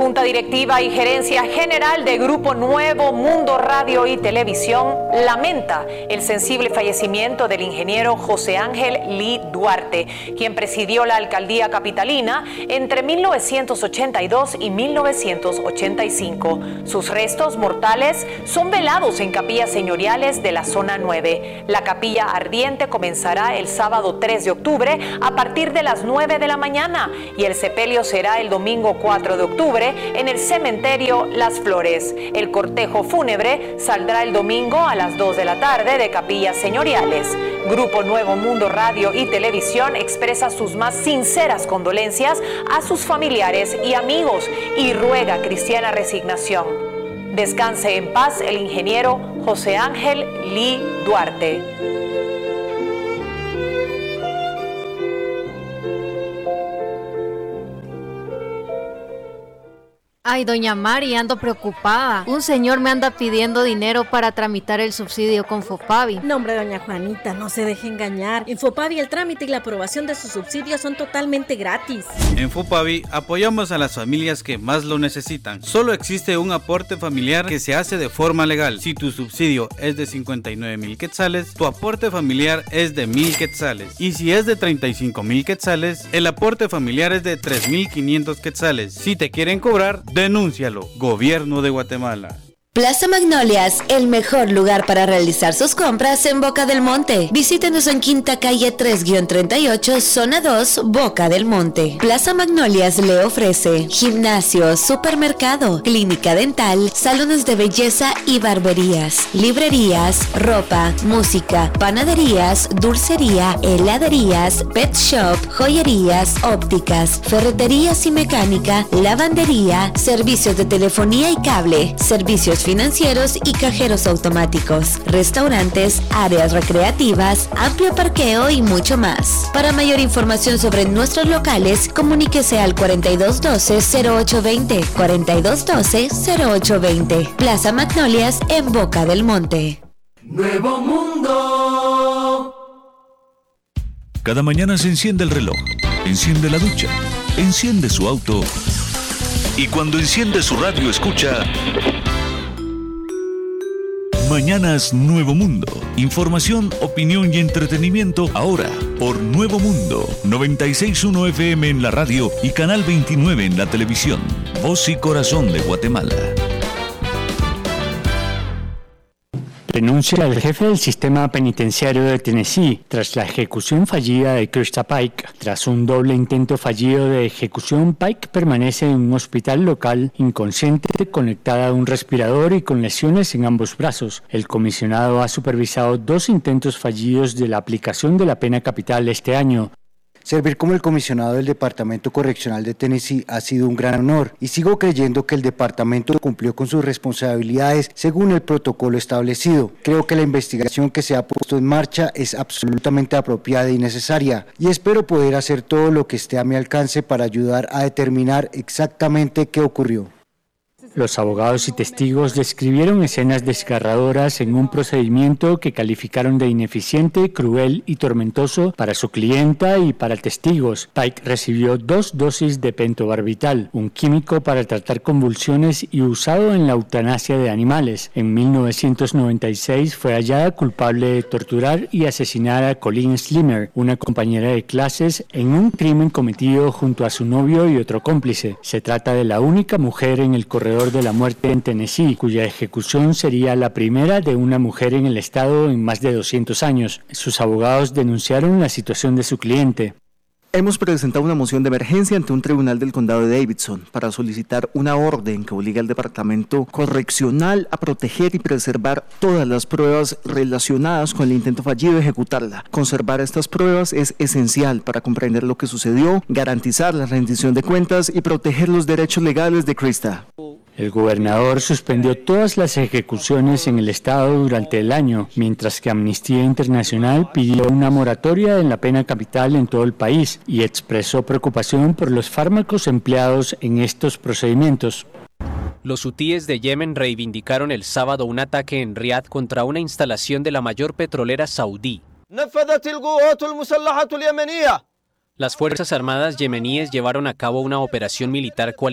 Junta Directiva y Gerencia General de Grupo Nuevo Mundo Radio y Televisión lamenta el sensible fallecimiento del ingeniero José Ángel Lee Duarte, quien presidió la alcaldía capitalina entre 1982 y 1985. Sus restos mortales son velados en capillas señoriales de la zona 9. La capilla ardiente comenzará el sábado 3 de octubre a partir de las 9 de la mañana y el sepelio será el domingo 4 de octubre en el cementerio Las Flores. El cortejo fúnebre saldrá el domingo a las 2 de la tarde de capillas señoriales. Grupo Nuevo Mundo Radio y Televisión expresa sus más sinceras condolencias a sus familiares y amigos y ruega cristiana resignación. Descanse en paz el ingeniero José Ángel Lee Duarte. Ay, doña Mari, ando preocupada. Un señor me anda pidiendo dinero para tramitar el subsidio con Fopavi. No, hombre, doña Juanita, no se deje engañar. En Fopavi el trámite y la aprobación de sus subsidios son totalmente gratis. En Fopavi apoyamos a las familias que más lo necesitan. Solo existe un aporte familiar que se hace de forma legal. Si tu subsidio es de 59,000 quetzales, tu aporte familiar es de 1,000 quetzales. Y si es de 35,000 quetzales, el aporte familiar es de 3,500 quetzales. Si te quieren cobrar, denúncialo. Gobierno de Guatemala. Plaza Magnolias, el mejor lugar para realizar sus compras en Boca del Monte. Visítenos en Quinta Calle 3-38, Zona 2, Boca del Monte. Plaza Magnolias le ofrece gimnasio, supermercado, clínica dental, salones de belleza y barberías, librerías, ropa, música, panaderías, dulcería, heladerías, pet shop, joyerías, ópticas, ferreterías y mecánica, lavandería, servicios de telefonía y cable, servicios financieros y cajeros automáticos, restaurantes, áreas recreativas, amplio parqueo y mucho más. Para mayor información sobre nuestros locales, comuníquese al 4212-0820, 4212-0820. Plaza Magnolias en Boca del Monte. Nuevo Mundo. Cada mañana se enciende el reloj, enciende la ducha, enciende su auto y cuando enciende su radio escucha Mañanas Nuevo Mundo. Información, opinión y entretenimiento ahora por Nuevo Mundo. 96.1 FM en la radio y Canal 29 en la televisión. Voz y corazón de Guatemala. Renuncia al jefe del sistema penitenciario de Tennessee tras la ejecución fallida de Krista Pike. Tras un doble intento fallido de ejecución, Pike permanece en un hospital local inconsciente, conectada a un respirador y con lesiones en ambos brazos. El comisionado ha supervisado 2 intentos fallidos de la aplicación de la pena capital este año. Servir como el comisionado del Departamento Correccional de Tennessee ha sido un gran honor y sigo creyendo que el departamento cumplió con sus responsabilidades según el protocolo establecido. Creo que la investigación que se ha puesto en marcha es absolutamente apropiada y necesaria y espero poder hacer todo lo que esté a mi alcance para ayudar a determinar exactamente qué ocurrió. Los abogados y testigos describieron escenas desgarradoras en un procedimiento que calificaron de ineficiente, cruel y tormentoso para su clienta y para testigos. Pike recibió 2 dosis de pentobarbital, un químico para tratar convulsiones y usado en la eutanasia de animales. En 1996 fue hallada culpable de torturar y asesinar a Colleen Slimmer, una compañera de clases, en un crimen cometido junto a su novio y otro cómplice. Se trata de la única mujer en el corredor de la muerte en Tennessee, cuya ejecución sería la primera de una mujer en el estado en más de 200 años. Sus abogados denunciaron la situación de su cliente. Hemos presentado una moción de emergencia ante un tribunal del condado de Davidson para solicitar una orden que obliga al Departamento Correccional a proteger y preservar todas las pruebas relacionadas con el intento fallido de ejecutarla. Conservar estas pruebas es esencial para comprender lo que sucedió, garantizar la rendición de cuentas y proteger los derechos legales de Krista. El gobernador suspendió todas las ejecuciones en el estado durante el año, mientras que Amnistía Internacional pidió una moratoria en la pena capital en todo el país y expresó preocupación por los fármacos empleados en estos procedimientos. Los hutíes de Yemen reivindicaron el sábado un ataque en Riad contra una instalación de la mayor petrolera saudí. Las Fuerzas Armadas yemeníes llevaron a cabo una operación militar